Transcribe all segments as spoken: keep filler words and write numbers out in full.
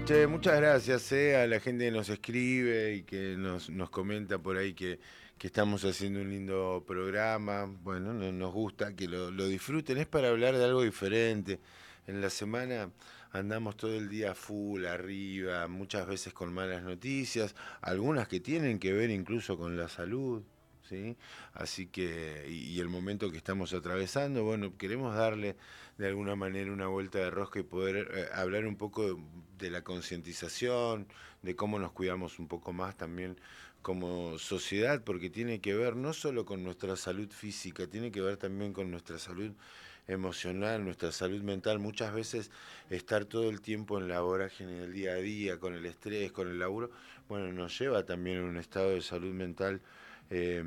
Che, muchas gracias eh, a la gente que nos escribe y que nos, nos comenta por ahí que, que estamos haciendo un lindo programa. Bueno, no- nos gusta que lo, lo disfruten. Es para hablar de algo diferente. En la semana andamos todo el día full, arriba, muchas veces con malas noticias, algunas que tienen que ver incluso con la salud. ¿Sí? Así que, y, y el momento que estamos atravesando, bueno, queremos darle de alguna manera una vuelta de rosca y poder eh, hablar un poco de, de la concientización, de cómo nos cuidamos un poco más también como sociedad, porque tiene que ver no solo con nuestra salud física, tiene que ver también con nuestra salud emocional, nuestra salud mental. Muchas veces estar todo el tiempo en la vorágine del día a día, con el estrés, con el laburo, bueno, nos lleva también a un estado de salud mental eh,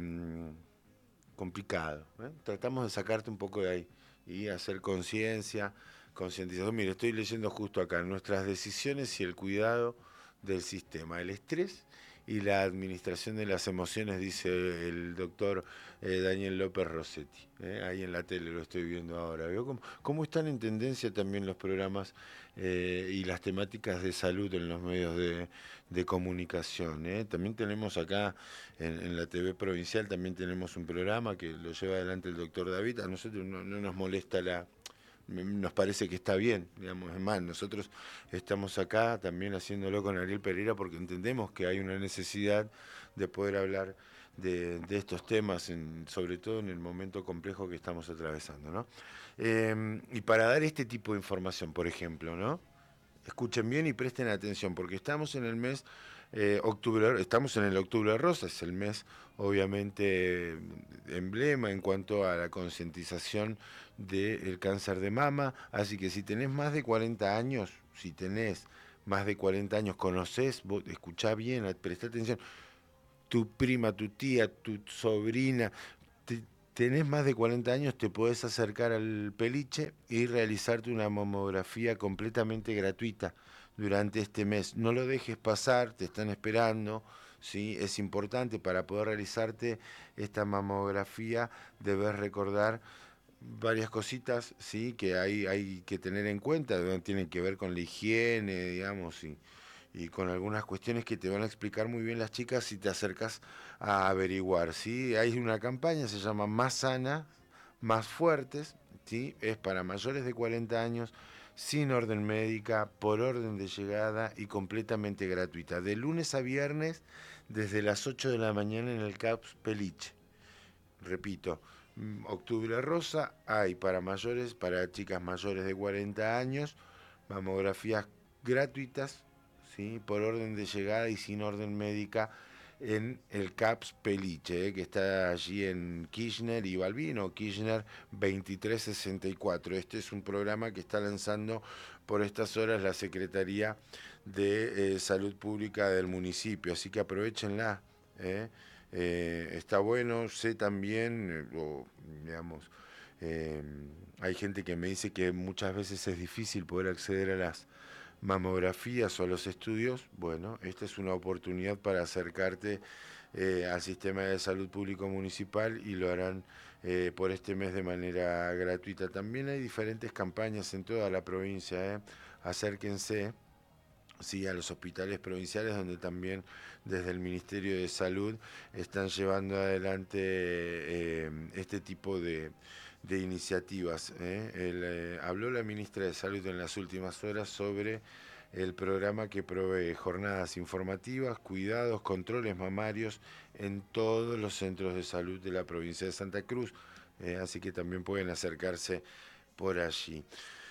complicado. ¿eh? Tratamos de sacarte un poco de ahí y hacer conciencia, concientización. Mire, estoy leyendo justo acá, nuestras decisiones y el cuidado del sistema, el estrés y la administración de las emociones, dice el doctor eh, Daniel López Rossetti. ¿eh? Ahí en la tele lo estoy viendo ahora. ¿Veo cómo, cómo están en tendencia también los programas eh, y las temáticas de salud en los medios de, de comunicación? ¿eh? También tenemos acá en, en la T V provincial, también tenemos un programa que lo lleva adelante el doctor David. A nosotros no, no nos molesta la nos parece que está bien, digamos, es más, nosotros estamos acá también haciéndolo con Ariel Pereira porque entendemos que hay una necesidad de poder hablar de, de estos temas, en, sobre todo en el momento complejo que estamos atravesando, ¿no? Eh, y para dar este tipo de información, por ejemplo, ¿no? Escuchen bien y presten atención, porque estamos en el mes eh, octubre, estamos en el octubre rosa, es el mes obviamente emblema en cuanto a la concientización del cáncer de mama, así que si tenés más de cuarenta años, si tenés más de cuarenta años, conocés, vos escuchá bien, prestá atención, tu prima, tu tía, tu sobrina, te, tenés más de cuarenta años, te podés acercar al Peliche y realizarte una mamografía completamente gratuita durante este mes. No lo dejes pasar, te están esperando, ¿sí? Es importante para poder realizarte esta mamografía, debes recordar varias cositas, sí, que hay, hay que tener en cuenta, tienen que ver con la higiene, digamos, y, y con algunas cuestiones que te van a explicar muy bien las chicas si te acercas a averiguar, ¿sí? Hay una campaña, se llama Más Sana, Más Fuertes, ¿sí? Es para mayores de cuarenta años, sin orden médica, por orden de llegada y completamente gratuita, de lunes a viernes, desde las ocho de la mañana en el CAPS Peliche. Repito, Octubre Rosa hay para mayores, para chicas mayores de cuarenta años, mamografías gratuitas, ¿sí? Por orden de llegada y sin orden médica en el CAPS Peliche, ¿eh? Que está allí en Kirchner y Balbino, Kirchner veintitrés sesenta y cuatro. Este es un programa que está lanzando por estas horas la Secretaría de eh, Salud Pública del municipio, así que aprovechenla. ¿eh? Eh, está bueno, sé también, eh, o, digamos, eh, hay gente que me dice que muchas veces es difícil poder acceder a las mamografías o a los estudios. Bueno, esta es una oportunidad para acercarte eh, al sistema de salud público municipal y lo harán eh, por este mes de manera gratuita. También hay diferentes campañas en toda la provincia, ¿eh? Acérquense. Sí, a los hospitales provinciales donde también desde el Ministerio de Salud están llevando adelante eh, este tipo de, de iniciativas. ¿eh? El, eh, habló la ministra de Salud en las últimas horas sobre el programa que provee jornadas informativas, cuidados, controles mamarios en todos los centros de salud de la provincia de Santa Cruz. ¿eh? Así que también pueden acercarse por allí.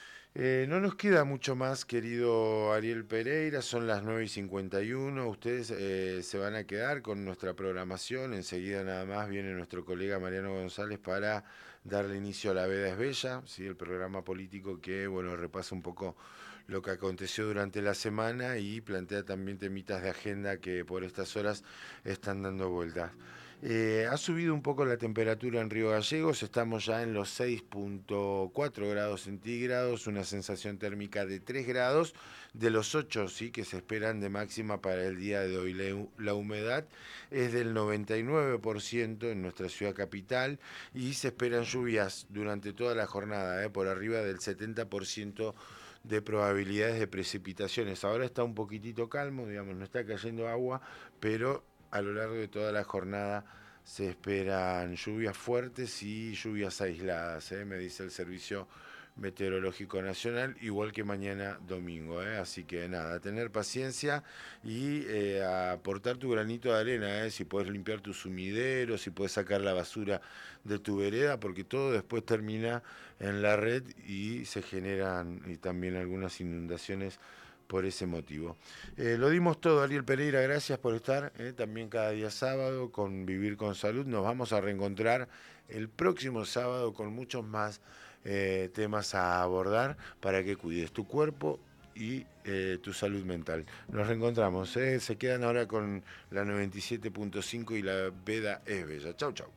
Eh, no nos queda mucho más, querido Ariel Pereira, son las nueve y cincuenta y uno, ustedes eh, se van a quedar con nuestra programación, enseguida nada más viene nuestro colega Mariano González para darle inicio a La Veda es Bella, ¿sí? El programa político que bueno repasa un poco lo que aconteció durante la semana y plantea también temitas de agenda que por estas horas están dando vueltas. Eh, ha subido un poco la temperatura en Río Gallegos, estamos ya en los seis punto cuatro grados centígrados, una sensación térmica de tres grados, de los ocho sí que se esperan de máxima para el día de hoy. La, la humedad es del noventa y nueve por ciento en nuestra ciudad capital y se esperan lluvias durante toda la jornada, eh, por arriba del setenta por ciento de probabilidades de precipitaciones. Ahora está un poquitito calmo, digamos, no está cayendo agua, pero a lo largo de toda la jornada se esperan lluvias fuertes y lluvias aisladas, ¿eh? Me dice el Servicio Meteorológico Nacional, igual que mañana domingo, ¿eh? Así que nada, tener paciencia y eh, aportar tu granito de arena, ¿eh? Si puedes limpiar tu sumidero, si puedes sacar la basura de tu vereda, porque todo después termina en la red y se generan y también algunas inundaciones por ese motivo. Eh, lo dimos todo, Ariel Pereira, gracias por estar eh, también cada día sábado con Vivir con Salud. Nos vamos a reencontrar el próximo sábado con muchos más eh, temas a abordar para que cuides tu cuerpo y eh, tu salud mental. Nos reencontramos, eh. Se quedan ahora con la noventa y siete punto cinco y la Veda es Bella. Chau, chau.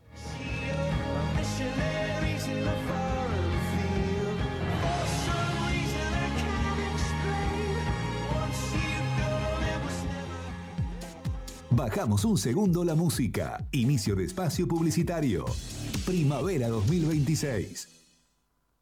Bajamos un segundo la música. Inicio de espacio publicitario. Primavera dos mil veintiséis.